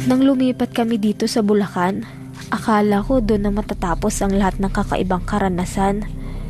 Nang lumipat kami dito sa Bulacan, akala ko doon na matatapos ang lahat ng kakaibang karanasan.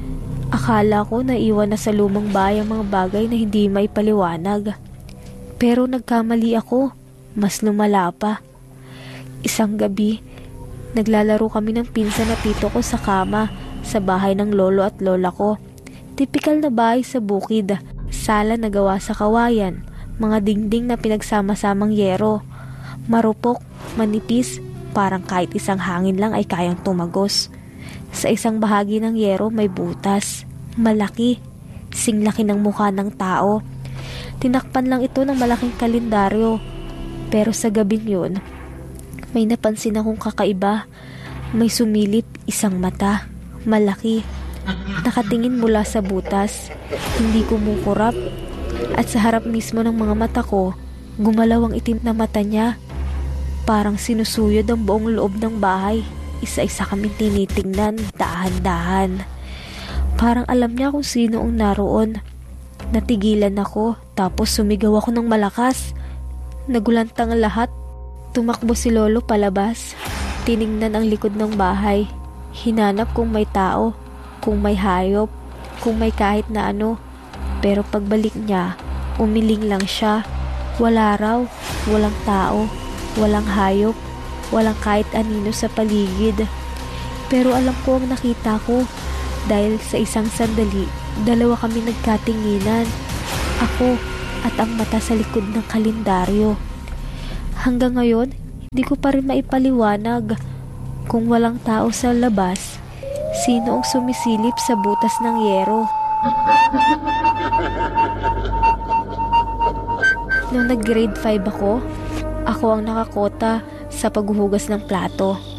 Akala ko naiwan na sa lumang bahay ang mga bagay na hindi may paliwanag. Pero nagkamali ako, mas lumala pa. Isang gabi, naglalaro kami ng pinsan na tito ko sa kama sa bahay ng lolo at lola ko. Tipikal na bahay sa bukid, sala na gawa sa kawayan, mga dingding na pinagsama-samang yero. Marupok, manipis, parang kahit isang hangin lang ay kayang tumagos. Sa isang bahagi ng yero may butas, malaki, singlaki ng mukha ng tao. Tinakpan lang ito ng malaking kalendaryo. Pero sa gabing yun, may napansin akong kakaiba. May sumilip isang mata, malaki, nakatingin mula sa butas, hindi kumukurap. At sa harap mismo ng mga mata ko, gumalaw ang itim na mata niya. Parang sinusuyod ang buong loob ng bahay. Isa-isa kaming tinitingnan, dahan-dahan. Parang alam niya kung sino ang naroon. Natigilan ako, tapos sumigaw ako ng malakas. Nagulantang lahat. Tumakbo si lolo palabas. Tiningnan ang likod ng bahay. Hinanap kung may tao, kung may hayop, kung may kahit na ano. Pero pagbalik niya, umiling lang siya. Wala raw, walang tao, walang hayop, walang kahit anino sa paligid. Pero alam ko ang nakita ko, dahil sa isang sandali, dalawa kami nagkatinginan. Ako at ang mata sa likod ng kalendaryo. Hanggang ngayon, hindi ko pa rin maipaliwanag kung walang tao sa labas, sino ang sumisilip sa butas ng yero. Nung nag-grade 5 ako ang nakakota sa paghuhugas ng plato.